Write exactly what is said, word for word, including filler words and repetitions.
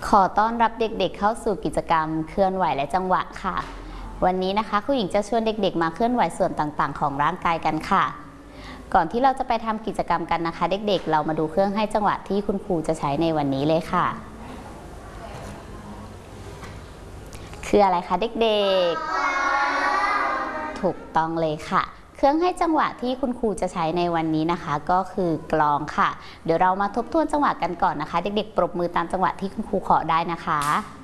ขอต้อนรับเด็กๆเข้าสู่กิจกรรมเคลื่อนไหวและจังหวะค่ะวันนี้นะคะครูหญิงจะชวนเด็กๆมาเคลื่อนไหวส่วนต่างๆของร่างกายกันค่ะก่อนที่เราจะไปทำกิจกรรมกันนะคะเด็กๆเรามาดูเครื่องให้จังหวะที่คุณครูจะใช้ในวันนี้เลยค่ะคืออะไรคะเด็กๆถูกต้องเลยค่ะเครื่องให้จังหวะที่คุณครูจะใช้ในวันนี้นะคะก็คือกลองค่ะเดี๋ยวเรามาทบทวนจังหวะกันก่อนนะคะเด็กๆปรบมือตามจังหวะที่คุณครูขอได้นะคะ